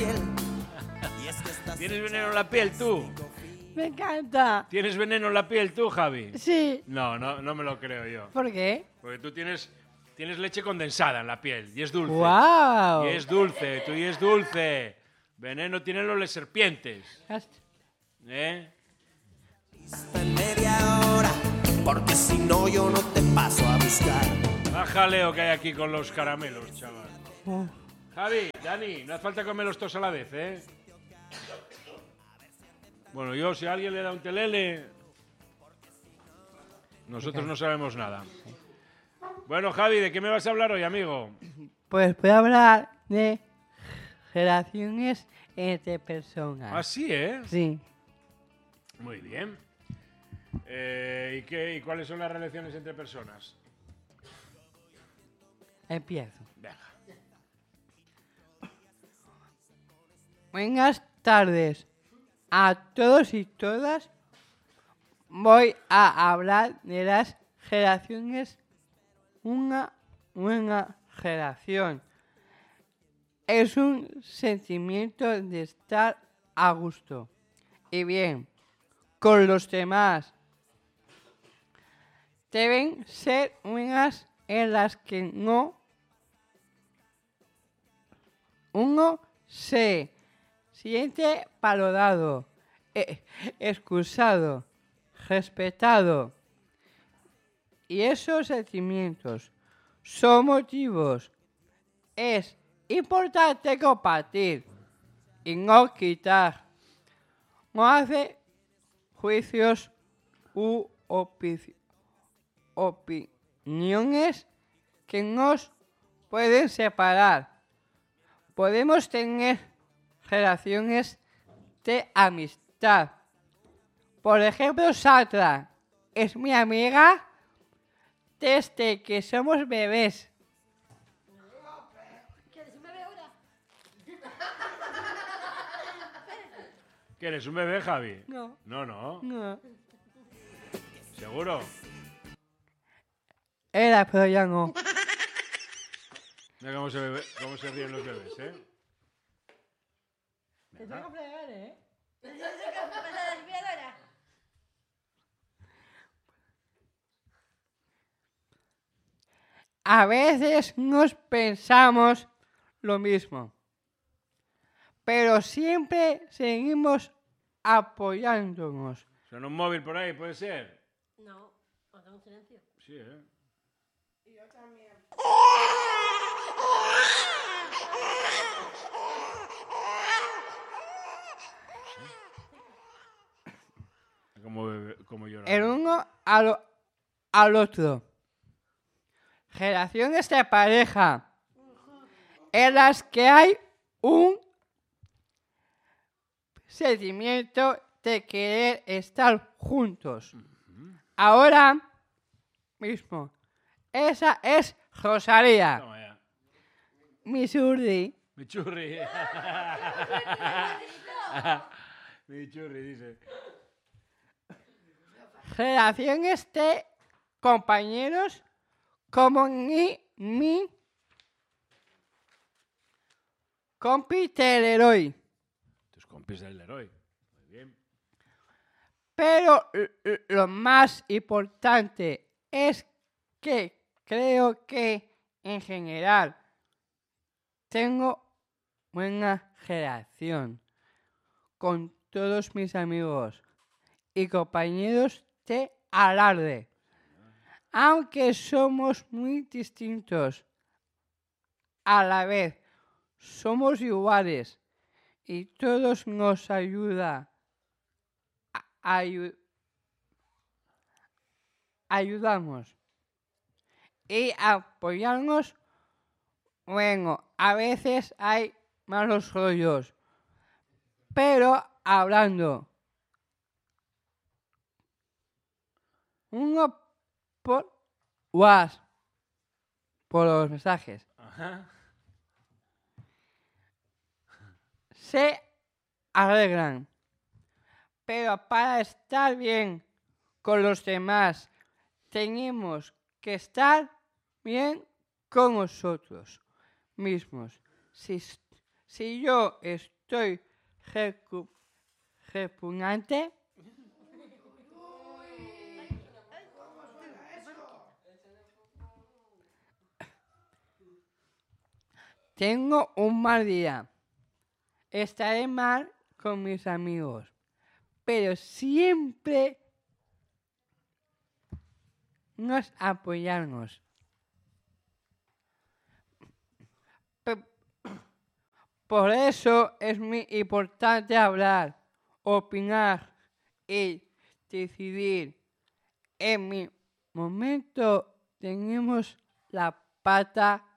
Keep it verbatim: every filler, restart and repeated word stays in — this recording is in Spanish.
piel. Y es que estás ¿Tienes veneno en la piel tú? Me encanta. ¿Tienes veneno en la piel tú, Javi? Sí. No, no, no me lo creo yo. ¿Por qué? Porque tú tienes, tienes leche condensada en la piel y es dulce. ¡Wow! Y es dulce, tú y es dulce. Veneno tienen los serpientes. ¿Eh? en media hora, porque si no yo no te paso a buscar. Baja Leo que hay aquí con los caramelos, chaval. Oh. Javi, Dani, no hace falta comerlos todos a la vez, ¿eh? Bueno, yo, si a alguien le da un telele, nosotros no sabemos nada. Bueno, Javi, ¿de qué me vas a hablar hoy, amigo? Pues voy a hablar de relaciones entre personas. Ah, sí, ¿eh? Sí. Muy bien. Eh, ¿y, qué, ¿Y cuáles son las relaciones entre personas? Empiezo. Venga. Buenas tardes a todos y todas. Voy a hablar de las relaciones. Una buena relación es un sentimiento de estar a gusto y bien con los demás. Deben ser unas en las que no uno se siente valorado, eh, excusado, respetado. Y esos sentimientos son motivos. Es importante compartir y no quitar. No hace juicios u opi- opiniones que nos pueden separar. Podemos tener relaciones de amistad. Por ejemplo, Satra es mi amiga desde que somos bebés. ¿Quieres un bebé ahora? ¿Que eres un bebé, Javi? No. No, no. No. ¿Seguro? Era, pero ya no. Mira cómo se, bebe- cómo se ríen los bebés, ¿eh? Te tengo que fregar, ¿eh? ¿Para la aspiradora? A veces nos pensamos lo mismo, pero siempre seguimos apoyándonos. ¿Suena un móvil por ahí, puede ser? No, haz un silencio. Sí, ¿eh? Como, bebé, como llora. El uno al, al otro. Relaciones de pareja en las que hay un sentimiento de querer estar juntos. Ahora mismo. Esa es Rosalía. Toma ya. Mi surdi. Mi churri. Mi churri, dice. Relaciones de compañeros como ni mi compi del Leroy. Tus compis del Leroy. Muy bien. Pero l- l- lo más importante es que creo que en general tengo buena relación con todos mis amigos y compañeros de alarde. Aunque somos muy distintos, a la vez somos iguales y todos nos ayuda a- ayu- ayudamos y apoyarnos. Bueno, a veces hay malos rollos, pero hablando uno por WhatsApp, por los mensajes, Ajá. se arreglan. Pero para estar bien con los demás, tenemos que estar bien con nosotros mismos. Si, si yo estoy recu- repugnante, tengo un mal día. Estaré mal con mis amigos, pero siempre nos apoyarnos. Pe- Por eso es muy importante hablar, opinar y decidir. En mi momento tenemos la pata